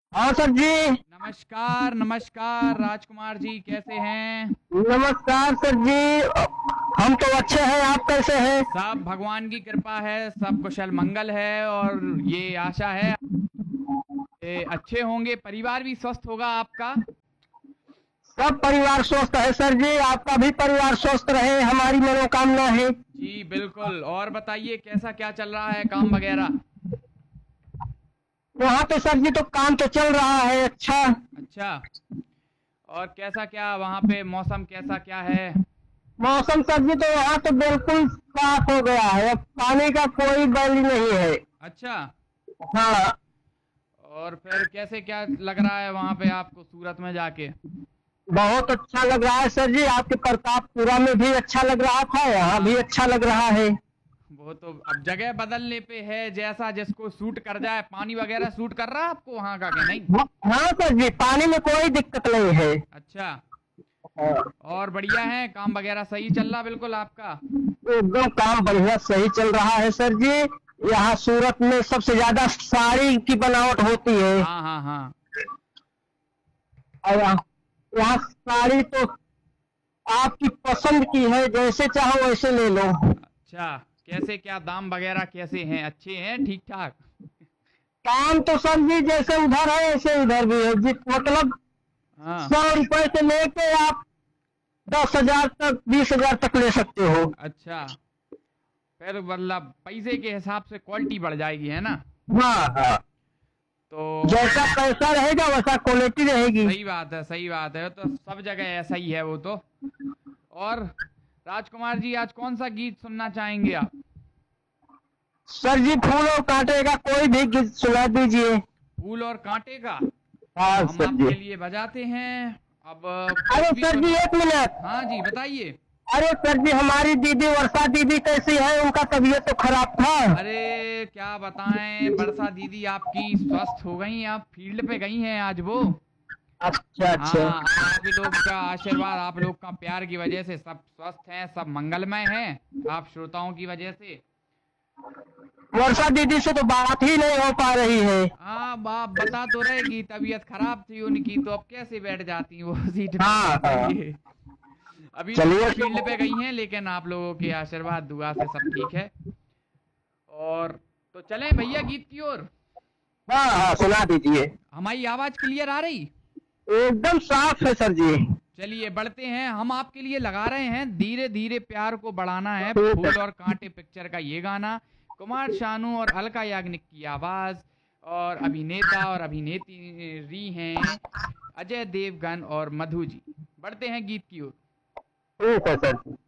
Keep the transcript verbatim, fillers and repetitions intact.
हाँ सर जी। नमस्कार नमस्कार राजकुमार जी, कैसे हैं? नमस्कार सर जी। हम तो अच्छे हैं, आप कैसे हैं? सब भगवान की कृपा है, सब कुशल मंगल है और ये आशा है ये अच्छे होंगे, परिवार भी स्वस्थ होगा आपका। सब परिवार स्वस्थ है सर जी, आपका भी परिवार स्वस्थ रहे हमारी मनोकामना है। जी बिल्कुल। और बताइए कैसा क्या चल रहा है काम वगैरह? वहाँ पे सर जी तो काम तो चल रहा है अच्छा। अच्छा। और कैसा क्या वहाँ पे मौसम कैसा क्या है? मौसम सर जी तो वहाँ तो बिल्कुल साफ हो गया है, अब पानी का कोई बैल नहीं है। अच्छा। हाँ। और फिर कैसे क्या लग रहा है वहाँ पे आपको सूरत में जाके? बहुत अच्छा लग रहा है सर जी, आपके प्रतापपुरा में भी अच्छा लग रहा था, यहाँ भी हाँ, अच्छा लग रहा है। वो तो अब जगह बदलने पे है, जैसा जिसको सूट कर जाए। पानी वगैरह सूट कर रहा है आपको वहाँ का कि नहीं? हाँ सर जी, पानी में कोई दिक्कत नहीं है। अच्छा। हाँ। और बढ़िया है, काम वगैरह सही चल रहा बिल्कुल आपका? एकदम काम बढ़िया सही चल रहा है सर जी। यहाँ सूरत में सबसे ज्यादा साड़ी की बनावट होती है। हाँ हाँ हाँ। और यहाँ यहाँ साड़ी तो आपकी पसंद की है, जैसे चाहो वैसे ले लो। अच्छा, कैसे क्या दाम वगैरह कैसे हैं? अच्छे हैं, ठीक ठाक? काम तो सर जी जैसे उधर है वैसे इधर भी है जी, मतलब हाँ। सौ रुपए से लेके आप दस हजार तक बीस हजार तक ले सकते हो। अच्छा, फिर मतलब पैसे के हिसाब से क्वालिटी बढ़ जाएगी, है ना? हाँ हाँ। तो जैसा पैसा रहेगा वैसा क्वालिटी रहेगी। सही बात है, सही बात है, तो सब जगह ऐसा ही है वो तो। और राजकुमार जी, आज कौन सा गीत सुनना चाहेंगे आप? सर जी फूल और कांटे का कोई भी गीत सुना दीजिए। फूल और कांटे का? तो हाँ हम सर जी। आपके लिए बजाते हैं। अब अरे कुछ भी सर सुन। जी एक मिनट। हाँ जी, बताइए। अरे सर जी हमारी दीदी वर्षा दीदी कैसी है, उनका तबीयत तो खराब था। अरे क्या बताएं, वर्षा दीदी आपकी स्वस्थ हो गई, आप फील्ड पे गई हैं आज वो। अच्छा अच्छा। हाँ, आप लोग का आशीर्वाद, आप लोग का प्यार की वजह से सब स्वस्थ हैं, सब मंगलमय हैं। आप श्रोताओं की वजह से। वर्षा दीदी से तो बात ही नहीं हो पा रही है। हाँ, बाप बता तो रहेगी, तबीयत खराब थी उनकी, तो अब कैसे बैठ जाती वो सीट पे हाँ आपके हाँ। लिए। अभी तो वो चलिए फील्ड तो। पे गई हैं, लेकिन आप लोगों के आशीर्वाद दुआ से सब ठीक है। और तो चलें भैया गीत की ओर। हाँ हाँ सुना दीजिए। हमारी आवाज क्लियर आ रही? एकदम साफ है सर जी। चलिए बढ़ते हैं, हम आपके लिए लगा रहे हैं धीरे धीरे प्यार को बढ़ाना है, ठीक है। फूल और कांटे पिक्चर का ये गाना। कुमार शानू और अलका याग्निक की आवाज। और अभिनेता और अभिनेत्री हैं अजय देवगन और मधु जी। बढ़ते हैं गीत की ओर। ठीक है सर जी।